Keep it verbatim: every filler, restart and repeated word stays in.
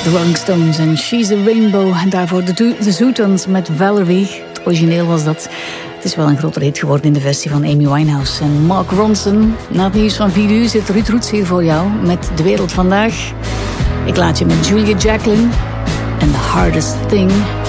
De Rolling Stones en She's a Rainbow. En daarvoor de, de Zootons met Valerie. Het origineel was dat. Het is wel een grotere hit geworden in de versie van Amy Winehouse en Mark Ronson. Na het nieuws van vier uur zit Ruud Roets hier voor jou met De Wereld Vandaag. Ik laat je met Julia Jacqueline en The Hardest Thing.